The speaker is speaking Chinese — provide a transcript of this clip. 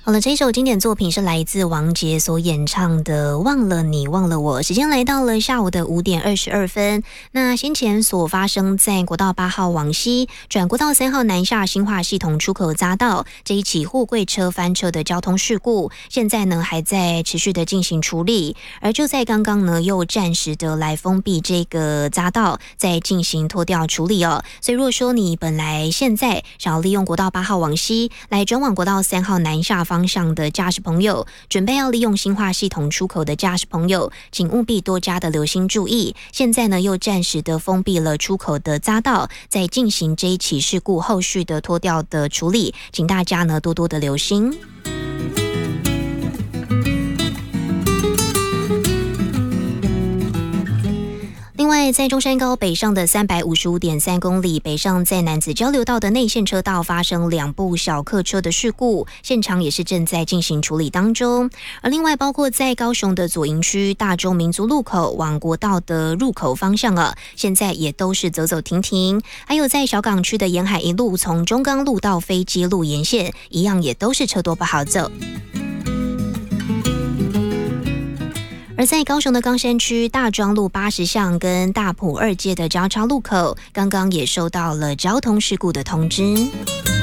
好了，这一首经典作品是来自王杰所演唱的《忘了你忘了我》。时间来到了下午的5点22分。那先前所发生在国道8号往西转国道3号南下新化系统出口匝道这一起货柜车翻车的交通事故，现在呢还在持续的进行处理。而就在刚刚呢，又暂时的来封闭这个匝道，在进行拖吊处理哦。所以如果说你本来现在想要利用国道8号往西来转往国道3号南下方向的驾驶朋友，准备要利用新化系统出口的驾驶朋友，请务必多加的留心注意。现在呢，又暂时的封闭了出口的匝道，在进行这一起事故后续的拖吊的处理，请大家呢多多的留心。另外，在中山高北上的355.3公里北上在楠梓交流道的内线车道发生2部小客车的事故，现场也是正在进行处理当中。而另外，包括在高雄的左营区大中民族路口往国道的入口方向现在也都是走走停停。还有在小港区的沿海一路从中钢路到飞机路沿线，一样也都是车多不好走。而在高雄的冈山区大庄路80巷跟大埔2街的交叉路口，刚刚也收到了交通事故的通知。